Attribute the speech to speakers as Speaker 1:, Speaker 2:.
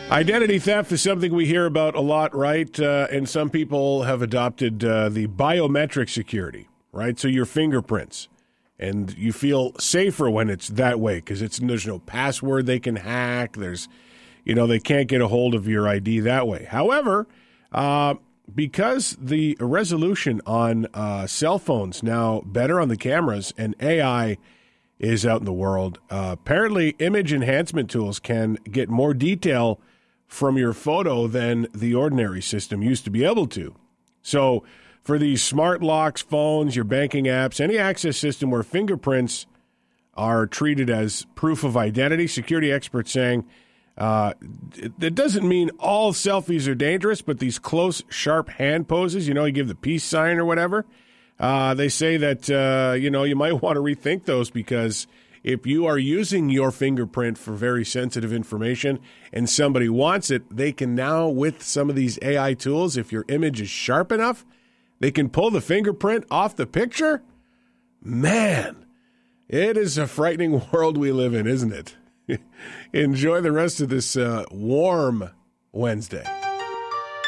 Speaker 1: Identity theft is something we hear about a lot, right? And some people have adopted the biometric security, right? So your fingerprints. And you feel safer when it's that way because there's no password they can hack. They can't get a hold of your ID that way. However, because the resolution on cell phones now better on the cameras and AI is out in the world, apparently image enhancement tools can get more detail from your photo than the ordinary system used to be able to. So for these smart locks, phones, your banking apps, any access system where fingerprints are treated as proof of identity, security experts saying that doesn't mean all selfies are dangerous, but these close, sharp hand poses, you give the peace sign or whatever, they say that, you might want to rethink those because if you are using your fingerprint for very sensitive information and somebody wants it, they can now, with some of these AI tools, if your image is sharp enough, they can pull the fingerprint off the picture. Man, it is a frightening world we live in, isn't it? Enjoy the rest of this warm Wednesday.